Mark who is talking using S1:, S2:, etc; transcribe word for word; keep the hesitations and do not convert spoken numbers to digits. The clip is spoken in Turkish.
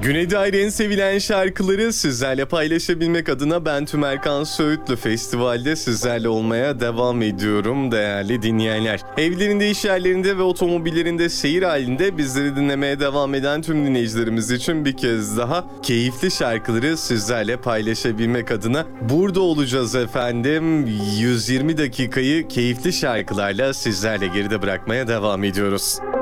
S1: Güney'e dair en sevilen şarkıları sizlerle paylaşabilmek adına ben Tümerkan Söğütlü Festival'de sizlerle olmaya devam ediyorum değerli dinleyenler. Evlerinde, iş yerlerinde ve otomobillerinde seyir halinde bizleri dinlemeye devam eden tüm dinleyicilerimiz için bir kez daha keyifli şarkıları sizlerle paylaşabilmek adına burada olacağız efendim. yüz yirmi dakikayı keyifli şarkılarla sizlerle geride bırakmaya devam ediyoruz.